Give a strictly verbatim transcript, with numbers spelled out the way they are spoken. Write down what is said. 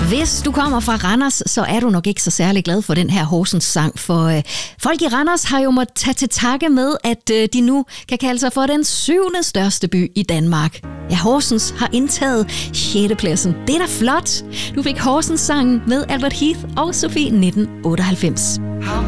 Hvis du kommer fra Randers, så er du nok ikke så særlig glad for den her Horsens sang, for øh, folk i Randers har jo måttet tage til takke med, at øh, de nu kan kalde sig for den syvende største by i Danmark. Ja, Horsens har indtaget sjette pladsen. Det er da flot! Du fik Horsens sangen med Albert Heath og Sofie nitten otteoghalvfems. How